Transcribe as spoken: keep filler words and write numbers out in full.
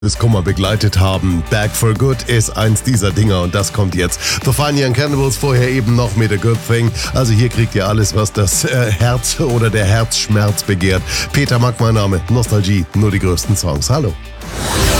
das Kummer begleitet haben. Back for Good ist eins dieser Dinger und das kommt jetzt. The Funny and Cannibals, vorher eben noch mit A Good Thing. Also hier kriegt ihr alles, was das äh, Herz oder der Herzschmerz begehrt. Peter Mack, mein Name. Nostalgie, nur die größten Songs. Hallo.